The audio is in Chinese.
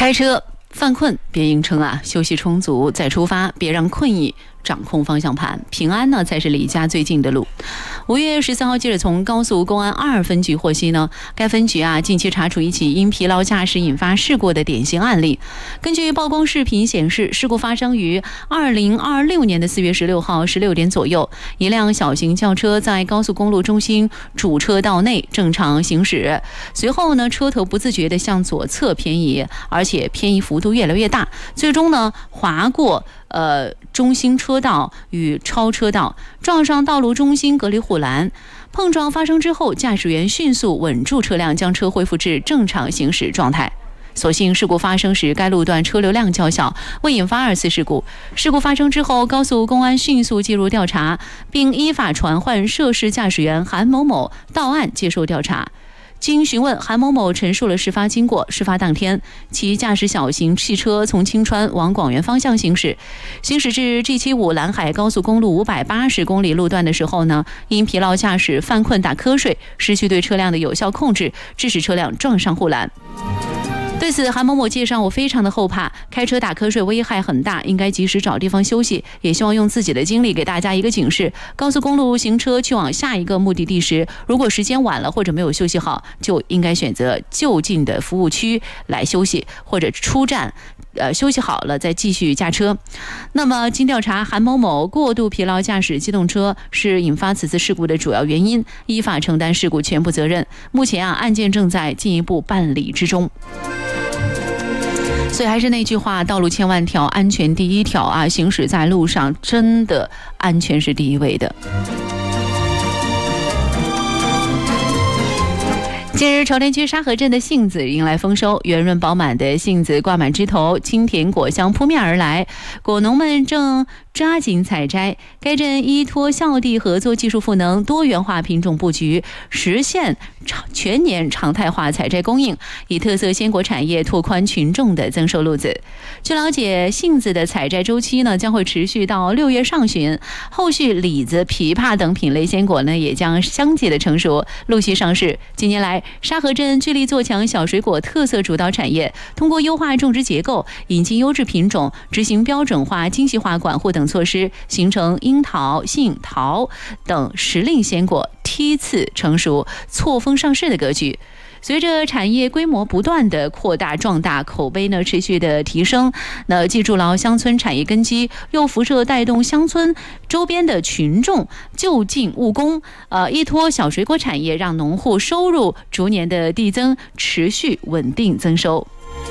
开车犯困别硬撑啊，休息充足再出发，别让困意掌控方向盘，平安呢才是离家最近的路。5月14号，记者从高速公安2分局获悉呢，该分局近期查处一起因疲劳驾驶引发事故的典型案例。根据曝光视频显示，事故发生于2026年的4月16号16点左右，一辆小型轿车在高速公路中心主车道内正常行驶，随后呢，车头不自觉地向左侧偏移，而且偏移幅度越来越大，最终呢划过中心车道与超车道，撞上道路中心隔离护栏。碰撞发生之后，驾驶员迅速稳住车辆，将车恢复至正常行驶状态。所幸事故发生时该路段车流量较小，未引发2次事故。事故发生之后，高速公安迅速介入调查，并依法传唤涉事驾驶员韩某某到案接受调查。经询问，韩某某陈述了事发经过。事发当天，其驾驶小型汽车从青川往广元方向行驶至 G75 蓝海高速公路580公里路段的时候呢，因疲劳驾驶犯困打瞌睡，失去对车辆的有效控制，致使车辆撞上护栏。对此，韩某某介绍，我非常的后怕，开车打瞌睡危害很大，应该及时找地方休息，也希望用自己的经历给大家一个警示。高速公路行车去往下一个目的地时，如果时间晚了或者没有休息好，就应该选择就近的服务区来休息，或者出站休息好了再继续驾车。那么经调查，韩某某过度疲劳驾驶机动车是引发此次事故的主要原因，依法承担事故全部责任。目前案件正在进一步办理之中。所以还是那句话，道路千万条，安全第一条啊！行驶在路上，真的安全是第一位的。近日，朝天区沙河镇的杏子迎来丰收，圆润饱满的杏子挂满枝头，清甜果香扑面而来，果农们正抓紧采摘。该镇依托校地合作技术赋能，多元化品种布局，实现全年常态化采摘供应，以特色鲜果产业拓宽群众的增收路子。据了解，杏子的采摘周期呢将会持续到6月上旬，后续李子、枇杷等品类鲜果呢也将相继的成熟，陆续上市。近年来，沙河镇致力做强小水果特色主导产业，通过优化种植结构、引进优质品种、执行标准化、精细化管护等措施，形成樱桃、杏桃等时令鲜果梯次成熟、错峰上市的格局。随着产业规模不断的扩大壮大，口碑呢持续的提升，那既筑牢乡村产业根基，又辐射带动乡村周边的群众就近务工，依托小水果产业，让农户收入逐年的递增，持续稳定增收。